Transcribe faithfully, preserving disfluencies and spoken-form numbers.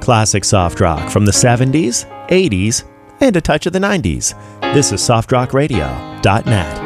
Classic soft rock from the seventies, eighties, and a touch of the nineties. This is soft rock radio dot net.